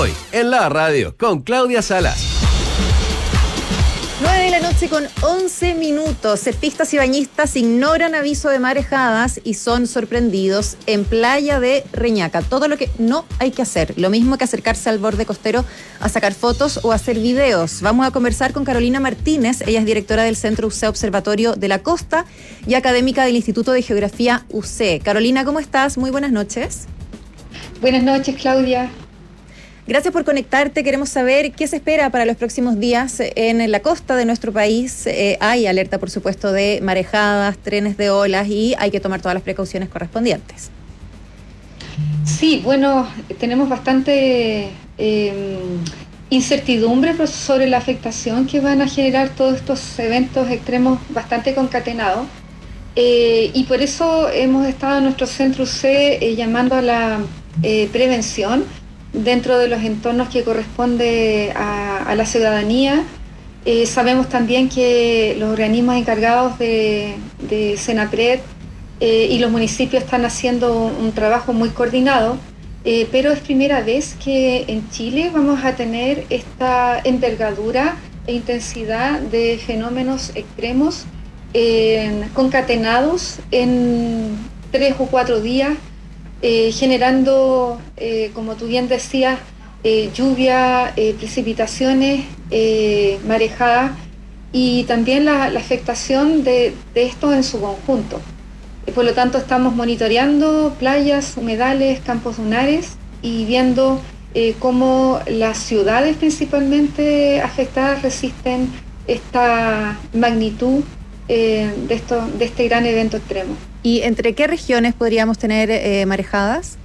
Hoy, en la radio, con Claudia Salas. 9 de la noche con 11 minutos. Surfistas y bañistas ignoran aviso de marejadas y son sorprendidos en playa de Reñaca. Todo lo que no hay que hacer. Lo mismo que acercarse al borde costero a sacar fotos o hacer videos. Vamos a conversar con Carolina Martínez. Ella es directora del Centro UC Observatorio de la Costa y académica del Instituto de Geografía UC. Carolina, ¿cómo estás? Muy buenas noches. Buenas noches, Claudia. Gracias por conectarte. Queremos saber qué se espera para los próximos días en la costa de nuestro país. Hay alerta, por supuesto, de marejadas, trenes de olas y hay que tomar todas las precauciones correspondientes. Sí, bueno, tenemos bastante incertidumbre sobre la afectación que van a generar todos estos eventos extremos bastante concatenados. Y por eso hemos estado en nuestro centro UC llamando a la prevención dentro de los entornos que corresponde a la ciudadanía. Sabemos también que los organismos encargados de Senapred y los municipios están haciendo un trabajo muy coordinado, pero es primera vez que en Chile vamos a tener esta envergadura e intensidad de fenómenos extremos concatenados en 3 o 4 días, generando, como tú bien decías, lluvia, precipitaciones, marejadas y también la afectación de esto en su conjunto. Por lo tanto, estamos monitoreando playas, humedales, campos dunares y viendo cómo las ciudades principalmente afectadas resisten esta magnitud de este gran evento extremo. ¿Y entre qué regiones podríamos tener marejadas?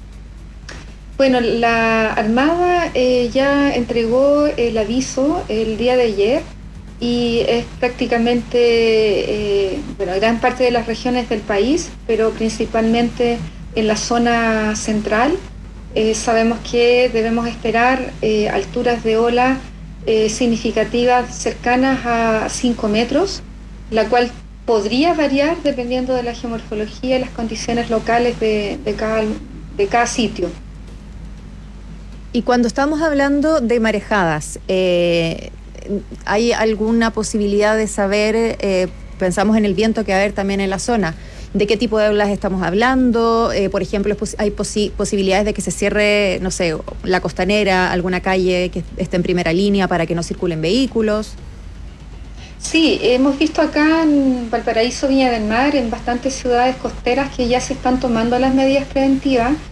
Bueno, la Armada ya entregó el aviso el día de ayer y es prácticamente, gran parte de las regiones del país, pero principalmente en la zona central. Sabemos que debemos esperar alturas de ola significativas cercanas a 5 metros, la cual podría variar dependiendo de la geomorfología y las condiciones locales de cada sitio. Y cuando estamos hablando de marejadas, ¿hay alguna posibilidad de saber, pensamos en el viento que va a haber también en la zona, de qué tipo de olas estamos hablando? Por ejemplo, ¿hay posibilidades de que se cierre, no sé, la costanera, alguna calle que esté en primera línea para que no circulen vehículos? Sí, hemos visto acá en Valparaíso, Viña del Mar, en bastantes ciudades costeras que ya se están tomando las medidas preventivas